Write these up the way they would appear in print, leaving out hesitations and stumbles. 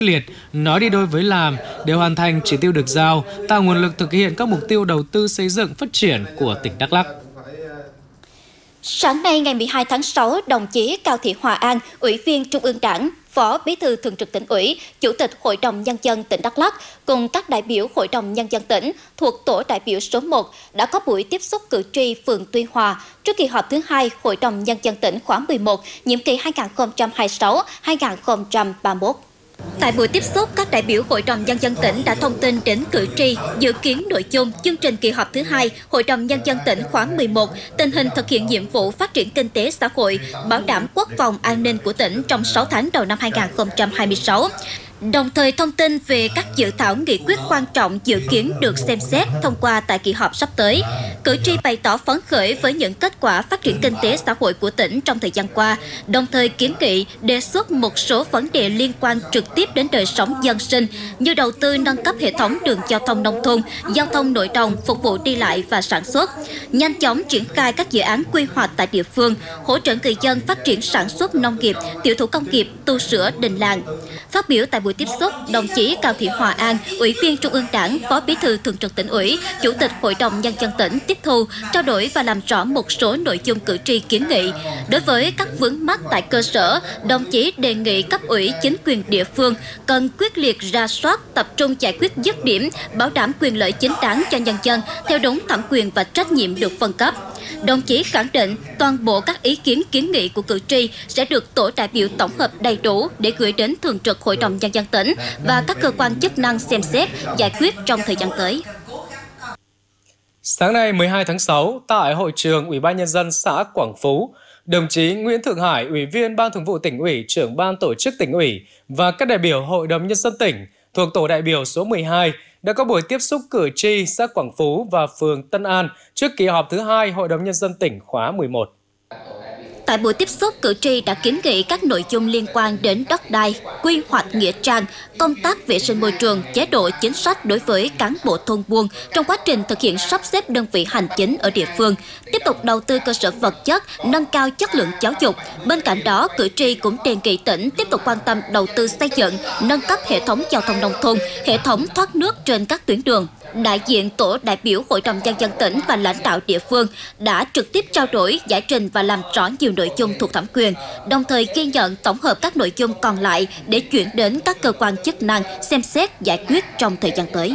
liệt, nói đi đôi với làm để hoàn thành chỉ tiêu được giao, tạo nguồn lực thực hiện các mục tiêu đầu tư xây dựng phát triển của tỉnh Đắk Lắk. Sáng nay ngày 12 tháng 6, đồng chí Cao Thị Hòa An, Ủy viên Trung ương Đảng, Phó Bí thư Thường trực Tỉnh ủy, Chủ tịch Hội đồng Nhân dân tỉnh Đắk Lắk cùng các đại biểu Hội đồng Nhân dân tỉnh thuộc tổ đại biểu số 1 đã có buổi tiếp xúc cử tri phường Tuy Hòa trước kỳ họp thứ 2 Hội đồng Nhân dân tỉnh khóa 11, nhiệm kỳ 2026-2031. Tại buổi tiếp xúc, các đại biểu Hội đồng Nhân dân tỉnh đã thông tin đến cử tri dự kiến nội dung chương trình kỳ họp thứ 2 Hội đồng Nhân dân tỉnh khóa 11, tình hình thực hiện nhiệm vụ phát triển kinh tế xã hội, bảo đảm quốc phòng an ninh của tỉnh trong 6 tháng đầu năm 2026. Đồng thời thông tin về các dự thảo nghị quyết quan trọng dự kiến được xem xét thông qua tại kỳ họp sắp tới. Cử tri bày tỏ phấn khởi với những kết quả phát triển kinh tế xã hội của tỉnh trong thời gian qua, đồng thời kiến nghị đề xuất một số vấn đề liên quan trực tiếp đến đời sống dân sinh như đầu tư nâng cấp hệ thống đường giao thông nông thôn, giao thông nội đồng phục vụ đi lại và sản xuất, nhanh chóng triển khai các dự án quy hoạch tại địa phương, hỗ trợ người dân phát triển sản xuất nông nghiệp, tiểu thủ công nghiệp, tu sửa đình làng. Phát biểu tại buổi tiếp xúc, đồng chí Cao Thị Hòa An, Ủy viên Trung ương Đảng, Phó Bí thư Thường trực Tỉnh ủy, Chủ tịch Hội đồng Nhân dân tỉnh tiếp thu, trao đổi và làm rõ một số nội dung cử tri kiến nghị. Đối với các vướng mắc tại cơ sở, đồng chí đề nghị cấp ủy chính quyền địa phương cần quyết liệt rà soát, tập trung giải quyết dứt điểm, bảo đảm quyền lợi chính đáng cho nhân dân theo đúng thẩm quyền và trách nhiệm được phân cấp. Đồng chí khẳng định toàn bộ các ý kiến kiến nghị của cử tri sẽ được tổ đại biểu tổng hợp đầy đủ để gửi đến Thường trực Hội đồng Nhân dân tỉnh và các cơ quan chức năng xem xét, giải quyết trong thời gian tới. Sáng nay 12 tháng 6, tại hội trường Ủy ban Nhân dân xã Quảng Phú, đồng chí Nguyễn Thượng Hải, Ủy viên Ban Thường vụ Tỉnh ủy, Trưởng Ban Tổ chức Tỉnh ủy và các đại biểu Hội đồng Nhân dân tỉnh thuộc tổ đại biểu số 12 đã có buổi tiếp xúc cử tri xã Quảng Phú và phường Tân An trước kỳ họp thứ 2 Hội đồng Nhân dân tỉnh khóa 11. Tại buổi tiếp xúc, cử tri đã kiến nghị các nội dung liên quan đến đất đai, quy hoạch nghĩa trang, công tác vệ sinh môi trường, chế độ chính sách đối với cán bộ thôn buôn trong quá trình thực hiện sắp xếp đơn vị hành chính ở địa phương, tiếp tục đầu tư cơ sở vật chất, nâng cao chất lượng giáo dục. Bên cạnh đó, cử tri cũng đề nghị tỉnh tiếp tục quan tâm đầu tư xây dựng, nâng cấp hệ thống giao thông nông thôn, hệ thống thoát nước trên các tuyến đường. Đại diện tổ đại biểu Hội đồng Nhân dân tỉnh và lãnh đạo địa phương đã trực tiếp trao đổi, giải trình và làm rõ nhiều nội dung thuộc thẩm quyền, đồng thời ghi nhận tổng hợp các nội dung còn lại để chuyển đến các cơ quan chức năng xem xét giải quyết trong thời gian tới.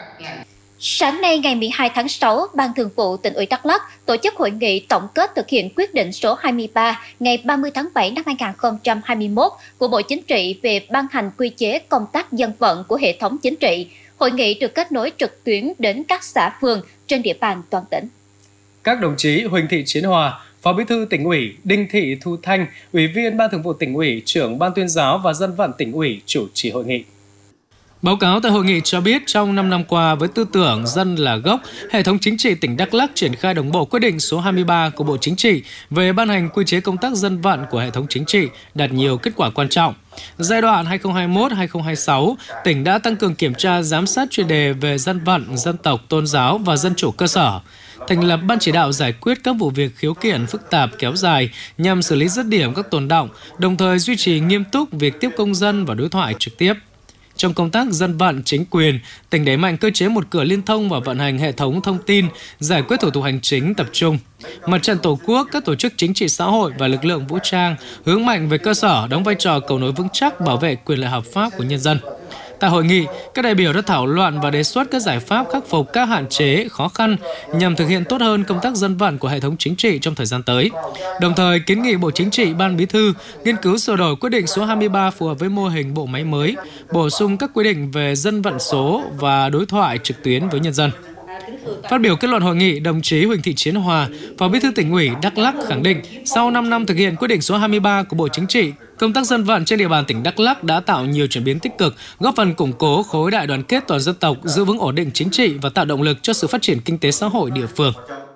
Sáng nay ngày 12 tháng 6, Ban Thường vụ Tỉnh ủy Đắk Lắk tổ chức hội nghị tổng kết thực hiện quyết định số 23 ngày 30 tháng 7 năm 2021 của Bộ Chính trị về ban hành quy chế công tác dân vận của hệ thống chính trị. Hội nghị được kết nối trực tuyến đến các xã phường trên địa bàn toàn tỉnh. Các đồng chí Huỳnh Thị Chiến Hòa, Phó Bí thư Tỉnh ủy, Đinh Thị Thu Thanh, Ủy viên Ban Thường vụ Tỉnh ủy, Trưởng Ban Tuyên giáo và Dân vận Tỉnh ủy chủ trì hội nghị. Báo cáo tại hội nghị cho biết trong 5 năm qua với tư tưởng dân là gốc, hệ thống chính trị tỉnh Đắk Lắk triển khai đồng bộ quyết định số 23 của Bộ Chính trị về ban hành quy chế công tác dân vận của hệ thống chính trị đạt nhiều kết quả quan trọng. Giai đoạn 2021-2026, tỉnh đã tăng cường kiểm tra giám sát chuyên đề về dân vận, dân tộc, tôn giáo và dân chủ cơ sở. Thành lập ban chỉ đạo giải quyết các vụ việc khiếu kiện phức tạp kéo dài nhằm xử lý dứt điểm các tồn đọng, đồng thời duy trì nghiêm túc việc tiếp công dân và đối thoại trực tiếp. Trong công tác dân vận chính quyền, tỉnh đẩy mạnh cơ chế một cửa liên thông và vận hành hệ thống thông tin, giải quyết thủ tục hành chính tập trung. Mặt trận Tổ quốc, các tổ chức chính trị xã hội và lực lượng vũ trang hướng mạnh về cơ sở, đóng vai trò cầu nối vững chắc bảo vệ quyền lợi hợp pháp của nhân dân. Tại hội nghị, các đại biểu đã thảo luận và đề xuất các giải pháp khắc phục các hạn chế, khó khăn nhằm thực hiện tốt hơn công tác dân vận của hệ thống chính trị trong thời gian tới. Đồng thời, kiến nghị Bộ Chính trị, Ban Bí thư nghiên cứu sửa đổi quyết định số 23 phù hợp với mô hình bộ máy mới, bổ sung các quy định về dân vận số và đối thoại trực tuyến với nhân dân. Phát biểu kết luận hội nghị, đồng chí Huỳnh Thị Chiến Hòa, Phó Bí thư Tỉnh ủy Đắk Lắk khẳng định, sau 5 năm thực hiện quyết định số 23 của Bộ Chính trị, công tác dân vận trên địa bàn tỉnh Đắk Lắk đã tạo nhiều chuyển biến tích cực, góp phần củng cố khối đại đoàn kết toàn dân tộc, giữ vững ổn định chính trị và tạo động lực cho sự phát triển kinh tế xã hội địa phương.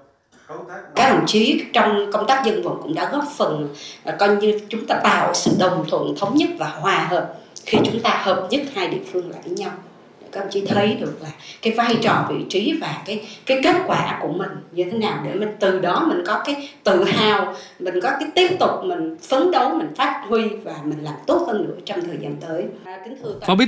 Các đồng chí trong công tác dân vận cũng đã góp phần coi như chúng ta tạo sự đồng thuận, thống nhất và hòa hợp khi chúng ta hợp nhất hai địa phương lại với nhau. các ông chí thấy được là cái vai trò, vị trí và cái kết quả của mình như thế nào, để mình từ đó mình có cái tự hào, mình có cái tiếp tục mình phấn đấu, mình phát huy và mình làm tốt hơn nữa trong thời gian tới. Phó Bí